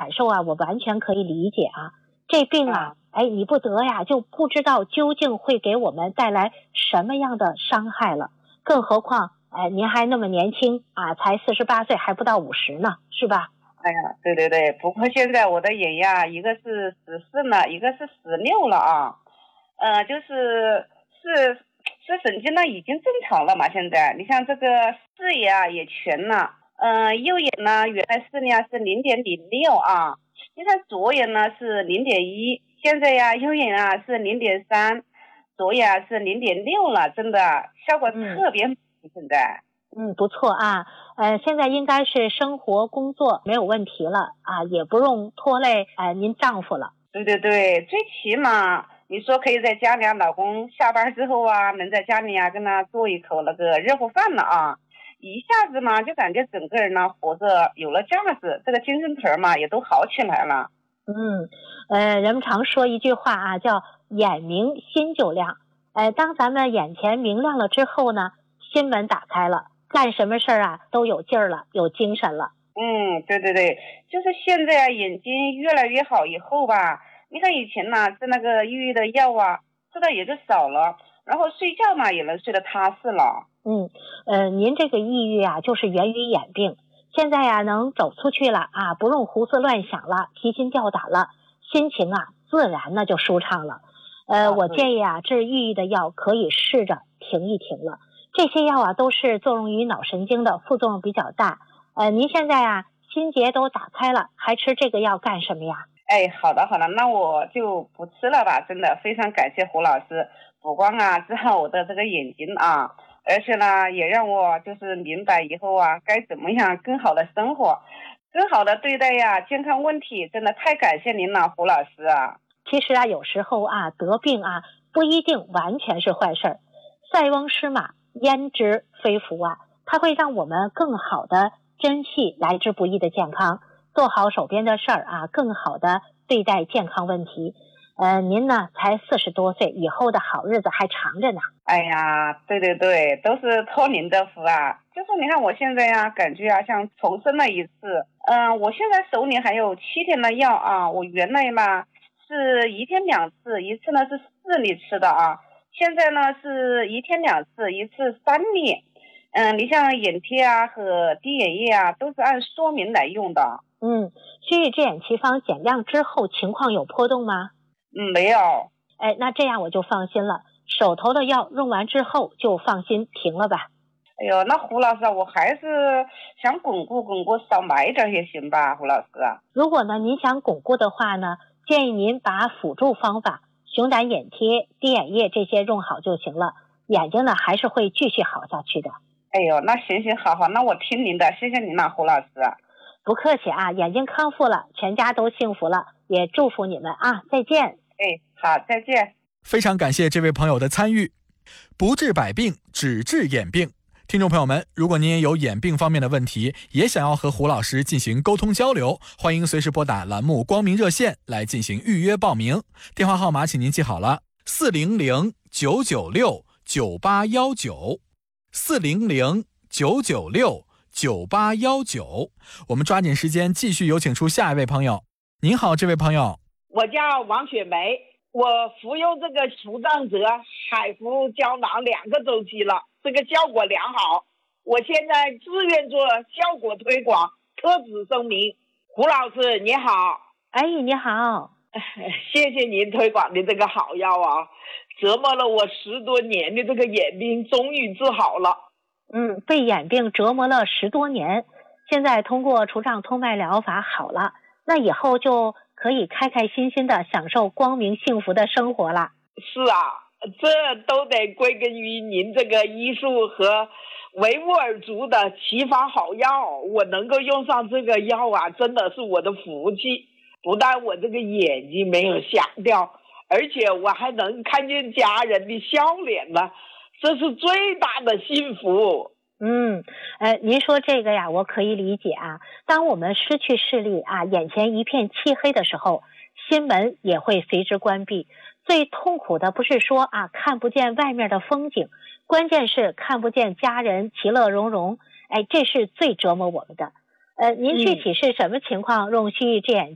感受啊，我完全可以理解啊。这病啊，你不得呀，就不知道究竟会给我们带来什么样的伤害了。更何况，您还那么年轻啊，才48岁，还不到50呢，是吧？ 哎呀，对对对，不过现在我的眼呀，一个是14了，一个是16了啊。视神经呢已经正常了嘛，现在你像这个视野啊也全了，右眼呢原来视力是0.06啊，你看左眼呢是0.1，现在呀右眼啊是0.3，左眼啊是0.6了，真的效果特别现在。 不错啊，现在应该是生活工作没有问题了啊，也不用拖累您丈夫了。 对对对，最起码你说可以在家里啊，老公下班之后啊，能在家里啊跟他做一口那个热乎饭了啊，一下子嘛就感觉整个人呢活着有了价值，这个精神头嘛也都好起来了。 人们常说一句话啊，叫眼明心就亮。当咱们眼前明亮了之后呢，心门打开了，干什么事儿啊都有劲儿了，有精神了。 对对对，就是现在啊眼睛越来越好以后吧，你看以前呢吃那个抑郁的药啊，吃的也就少了，然后睡觉嘛也能睡得踏实了。 您这个抑郁啊就是源于眼病，现在呀能走出去了啊，不用胡思乱想了，提心吊胆了，心情啊自然呢就舒畅了。我建议啊治抑郁的药可以试着停一停了，这些药啊都是作用于脑神经的，副作用比较大。您现在啊心结都打开了，还吃这个药干什么呀？ 好的，那我就不吃了吧。真的非常感谢胡老师，不光啊治好我的这个眼睛啊，而且呢也让我就是明白以后啊该怎么样更好的生活，更好的对待呀健康问题。真的太感谢您了，胡老师啊。 其实啊有时候啊得病啊不一定完全是坏事儿，塞翁失马焉知非福啊，它会让我们更好的珍惜来之不易的健康，做好手边的事儿啊，更好的对待健康问题。您呢才40多岁，以后的好日子还长着呢。 哎呀，对对对，都是托您的福啊。就是你看我现在呀感觉啊像重生了一次。我现在手里还有7天的药啊，我原来嘛是1天2次，一次呢是4粒吃的啊，现在呢是1天2次，一次3粒。你像眼贴啊和滴眼液啊都是按说明来用的。 虚拟制眼期方减量之后情况有波动吗？ 没有。 那这样我就放心了，手头的药用完之后就放心停了吧。 那胡老师啊，我还是想巩固，少买点也行吧，胡老师啊。 如果呢您想巩固的话呢，建议您把辅助方法熊胆眼贴、滴眼液这些用好就行了，眼睛呢还是会继续好下去的。 那行，好，那我听您的，谢谢您了，胡老师。 不客气啊，眼睛康复了，全家都幸福了，也祝福你们啊，再见。 好，再见。 非常感谢这位朋友的参与。不治百病，只治眼病。听众朋友们，如果您也有眼病方面的问题，也想要和胡老师进行沟通交流，欢迎随时拨打栏目光明热线来进行预约报名。电话号码请您记好了，400-996-9819。400-996-9819。我们抓紧时间继续有请出下一位朋友。您好，这位朋友。 我叫王雪梅，我服用这个舒张泽海服胶囊2个周期了，这个效果良好。我现在自愿做效果推广，特此声明。胡老师你好。 你好。 谢谢您推广的这个好药啊，折磨了我10多年的这个眼病终于治好了。 被眼病折磨了10多年，现在通过除障通脉疗法好了，那以后就可以开开心心的享受光明幸福的生活了。 是啊，这都得归根于您这个医术和维吾尔族的奇方好药，我能够用上这个药啊，真的是我的福气。不但我这个眼睛没有瞎掉，而且我还能看见家人的笑脸了，这是最大的幸福。 您说这个呀，我可以理解啊。当我们失去视力啊，眼前一片漆黑的时候，心门也会随之关闭。最痛苦的不是说啊看不见外面的风景，关键是看不见家人其乐融融，这是最折磨我们的。您具体是什么情况用虚拟制眼